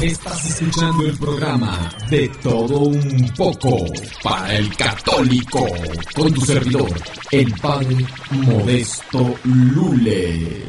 Estás escuchando el programa De Todo Un Poco para el Católico, con tu servidor, el Padre Modesto Lule.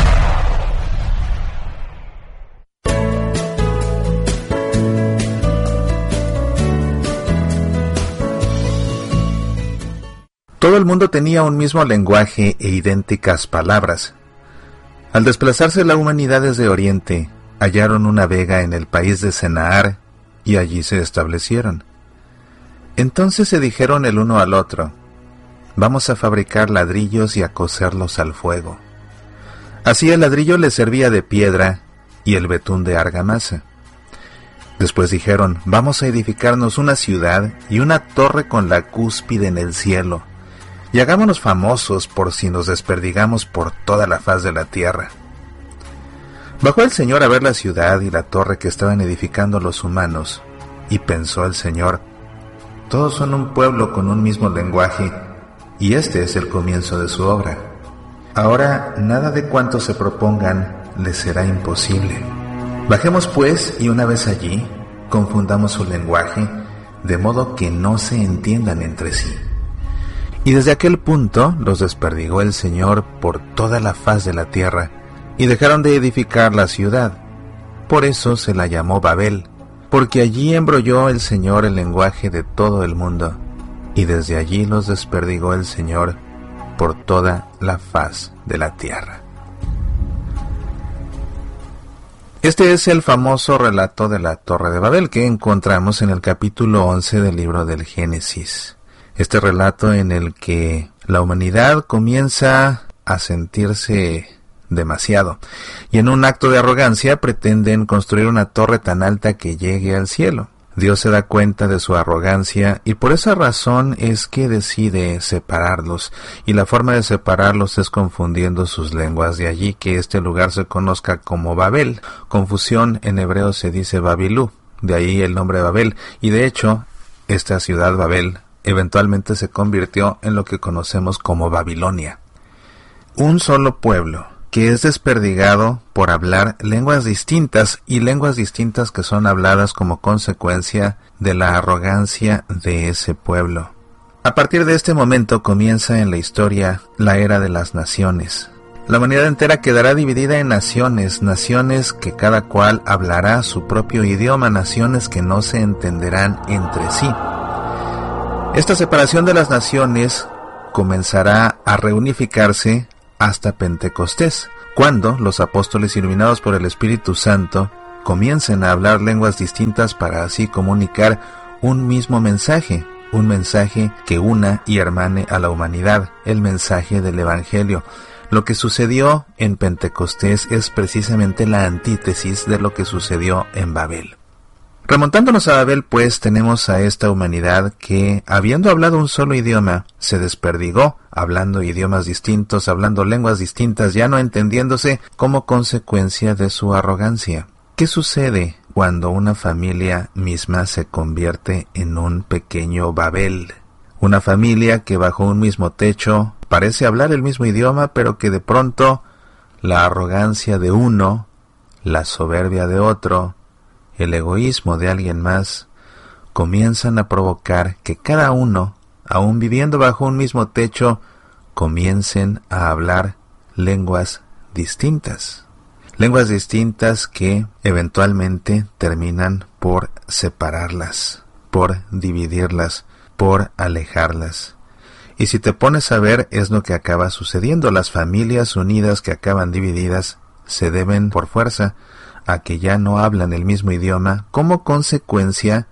Todo el mundo tenía un mismo lenguaje e idénticas palabras. Al desplazarse la humanidad desde Oriente, hallaron una vega en el país de Sennaar y allí se establecieron. Entonces se dijeron el uno al otro: vamos a fabricar ladrillos y a cocerlos al fuego. Así el ladrillo les servía de piedra y el betún de argamasa. Después dijeron: vamos a edificarnos una ciudad y una torre con la cúspide en el cielo, y hagámonos famosos por si nos desperdigamos por toda la faz de la tierra. Bajó el Señor a ver la ciudad y la torre que estaban edificando los humanos, y pensó el Señor: todos son un pueblo con un mismo lenguaje, y este es el comienzo de su obra. Ahora nada de cuanto se propongan les será imposible. Bajemos pues, y una vez allí, confundamos su lenguaje, de modo que no se entiendan entre sí. Y desde aquel punto los desperdigó el Señor por toda la faz de la tierra, y dejaron de edificar la ciudad. Por eso se la llamó Babel, porque allí embrolló el Señor el lenguaje de todo el mundo, y desde allí los desperdigó el Señor por toda la faz de la tierra. Este es el famoso relato de la Torre de Babel que encontramos en el capítulo 11 del libro del Génesis. Este relato en el que la humanidad comienza a sentirse demasiado, y en un acto de arrogancia pretenden construir una torre tan alta que llegue al cielo. Dios se da cuenta de su arrogancia y por esa razón es que decide separarlos, y la forma de separarlos es confundiendo sus lenguas. De allí que este lugar se conozca como Babel. Confusión en hebreo se dice Babilú, de ahí el nombre Babel, y de hecho esta ciudad Babel eventualmente se convirtió en lo que conocemos como Babilonia. Un solo pueblo que es desperdigado por hablar lenguas distintas, y lenguas distintas que son habladas como consecuencia de la arrogancia de ese pueblo. A partir de este momento comienza en la historia la era de las naciones. La humanidad entera quedará dividida en naciones, naciones que cada cual hablará su propio idioma, naciones que no se entenderán entre sí. Esta separación de las naciones comenzará a reunificarse hasta Pentecostés, cuando los apóstoles iluminados por el Espíritu Santo comiencen a hablar lenguas distintas para así comunicar un mismo mensaje, un mensaje que una y hermane a la humanidad, el mensaje del Evangelio. Lo que sucedió en Pentecostés es precisamente la antítesis de lo que sucedió en Babel. Remontándonos a Babel, pues, tenemos a esta humanidad que, habiendo hablado un solo idioma, se desperdigó, hablando idiomas distintos, hablando lenguas distintas, ya no entendiéndose, como consecuencia de su arrogancia. ¿Qué sucede cuando una familia misma se convierte en un pequeño Babel? Una familia que bajo un mismo techo parece hablar el mismo idioma, pero que de pronto la arrogancia de uno, la soberbia de otro, el egoísmo de alguien más, comienzan a provocar que cada uno, aun viviendo bajo un mismo techo, comiencen a hablar lenguas distintas. Lenguas distintas que eventualmente terminan por separarlas, por dividirlas, por alejarlas. Y si te pones a ver, es lo que acaba sucediendo. Las familias unidas que acaban divididas se deben por fuerza a que ya no hablan el mismo idioma, como consecuencia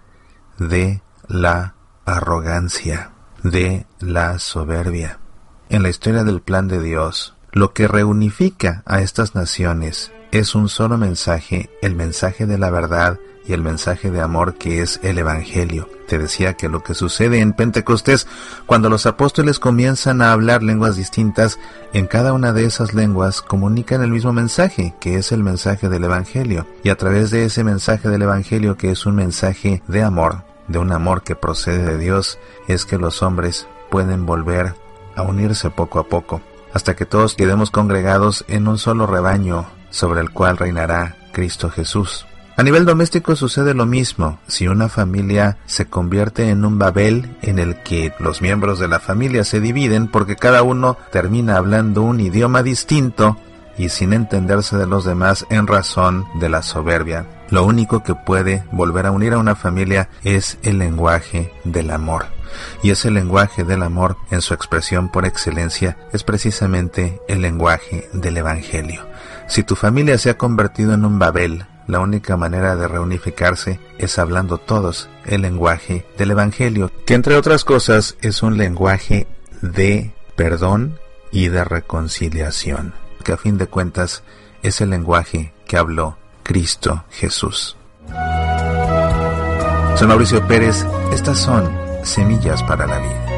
de la arrogancia, de la soberbia. En la historia del plan de Dios, lo que reunifica a estas naciones es un solo mensaje, el mensaje de la verdad y el mensaje de amor, que es el Evangelio. Te decía que lo que sucede en Pentecostés, cuando los apóstoles comienzan a hablar lenguas distintas, en cada una de esas lenguas comunican el mismo mensaje, que es el mensaje del Evangelio. Y a través de ese mensaje del Evangelio, que es un mensaje de amor, de un amor que procede de Dios, es que los hombres pueden volver a unirse poco a poco, hasta que todos quedemos congregados en un solo rebaño sobre el cual reinará Cristo Jesús. A nivel doméstico sucede lo mismo. Si una familia se convierte en un Babel en el que los miembros de la familia se dividen porque cada uno termina hablando un idioma distinto y sin entenderse de los demás en razón de la soberbia, lo único que puede volver a unir a una familia es el lenguaje del amor. Y ese lenguaje del amor, en su expresión por excelencia, es precisamente el lenguaje del Evangelio. Si tu familia se ha convertido en un Babel, la única manera de reunificarse es hablando todos el lenguaje del Evangelio, que entre otras cosas es un lenguaje de perdón y de reconciliación, que a fin de cuentas es el lenguaje que habló Cristo Jesús. Soy Mauricio Pérez, estas son Semillas para la Vida.